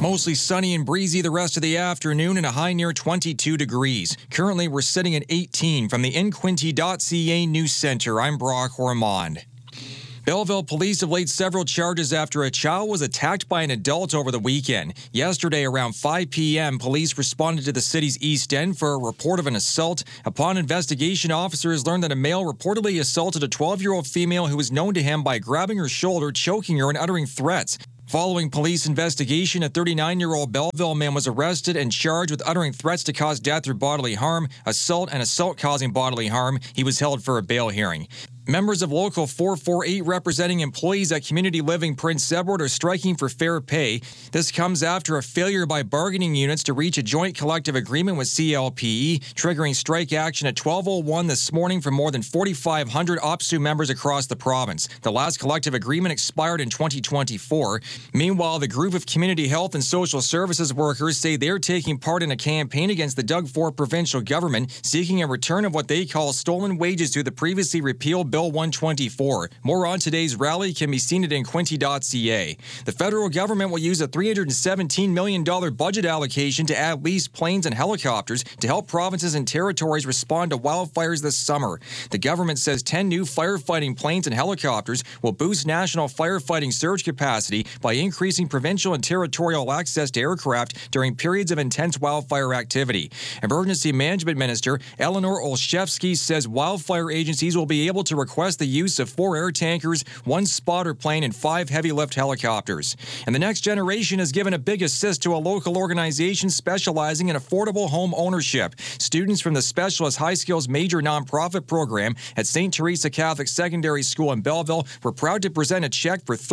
Mostly sunny and breezy the rest of the afternoon and a high near 22 degrees. Currently, we're sitting at 18 from the InQuinty.ca News Center. I'm Brock Ormond. Belleville police have laid several charges after a child was attacked by an adult over the weekend. Yesterday, around 5 p.m., police responded to the city's East End for a report of an assault. Upon investigation, officers learned that a male reportedly assaulted a 12-year-old female who was known to him by grabbing her shoulder, choking her, and uttering threats. Following police investigation, a 39-year-old Belleville man was arrested and charged with uttering threats to cause death or bodily harm, assault, and assault causing bodily harm. He was held for a bail hearing. Members of Local 448 representing employees at Community Living Prince Edward are striking for fair pay. This comes after a failure by bargaining units to reach a joint collective agreement with CLPE, triggering strike action at 12:01 this morning for more than 4,500 OPSU members across the province. The last collective agreement expired in 2024. Meanwhile, the group of community health and social services workers say they're taking part in a campaign against the Doug Ford provincial government, seeking a return of what they call stolen wages through the previously repealed Bill 124. More on today's rally can be seen at InQuinty.ca. The federal government will use a $317 million budget allocation to add leased planes and helicopters to help provinces and territories respond to wildfires this summer. The government says 10 new firefighting planes and helicopters will boost national firefighting surge capacity by increasing provincial and territorial access to aircraft during periods of intense wildfire activity. Emergency Management Minister Eleanor Olszewski says wildfire agencies will be able to request the use of 4 air tankers, 1 spotter plane, and 5 heavy lift helicopters. And the Next Generation has given a big assist to a local organization specializing in affordable home ownership. Students from the Specialist High Skills Major Nonprofit Program at St. Teresa Catholic Secondary School in Belleville were proud to present a check for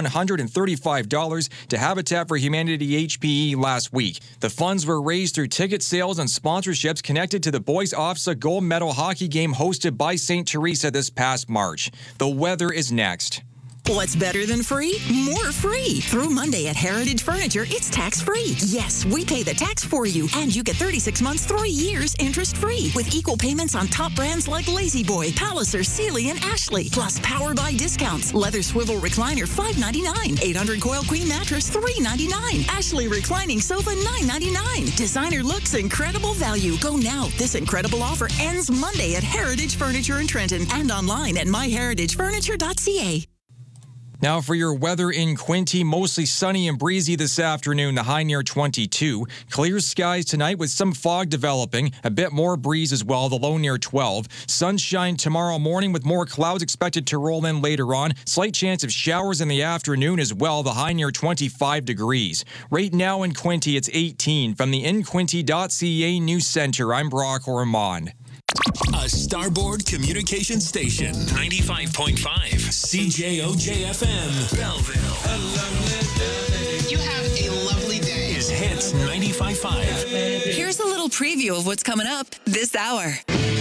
$3,135 to Habitat for Humanity HPE last week. The funds were raised through ticket sales and sponsorships connected to the Boys OFSA Gold Medal Hockey Game hosted by St. Teresa this past March. The weather is next. What's better than free? More free. Through Monday at Heritage Furniture, it's tax-free. Yes, we pay the tax for you, and you get 36 months, 3 years interest-free with equal payments on top brands like La-Z-Boy, Palliser, Sealy, and Ashley. Plus Power Buy discounts. Leather swivel recliner, $5.99. 800 coil queen mattress, $3.99. Ashley reclining sofa, $9.99. Designer looks, incredible value. Go now. This incredible offer ends Monday at Heritage Furniture in Trenton and online at myheritagefurniture.ca. Now for your weather in Quinte, mostly sunny and breezy this afternoon, the high near 22. Clear skies tonight with some fog developing, a bit more breeze as well, the low near 12. Sunshine tomorrow morning with more clouds expected to roll in later on. Slight chance of showers in the afternoon as well, the high near 25 degrees. Right now in Quinte, it's 18. From the InQuinty.ca News Center, I'm Brock Ormond. A Starboard Communication Station, 95.5 CJOJ-FM, Belleville. You have a lovely day. Is Hits 95.5. Here's a little preview of what's coming up this hour.